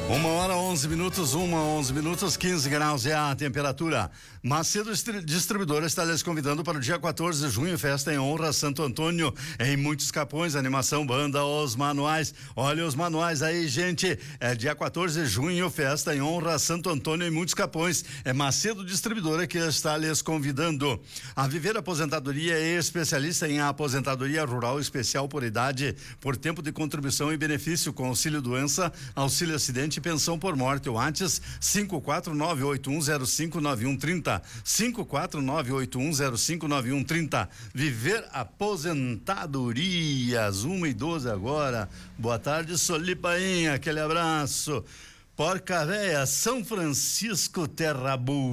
1h11, 15 graus é a temperatura. Macedo Distribuidora está lhes convidando para o dia 14 de junho, festa em honra a Santo Antônio, em Muitos Capões, animação, banda, os manuais. Olha os manuais aí, gente. É dia 14 de junho, festa em honra a Santo Antônio, em Muitos Capões. É Macedo Distribuidora que está lhes convidando. A Viver Aposentadoria é especialista em aposentadoria rural especial por idade, por tempo de contribuição e benefício com auxílio doença, auxílio acidente e pensão por morte. O antes 54981059130, 54981059130. Viver Aposentadorias, 1h12 agora. Boa tarde, Solipainha, aquele abraço. Porca Véia, São Francisco, Terra Boa.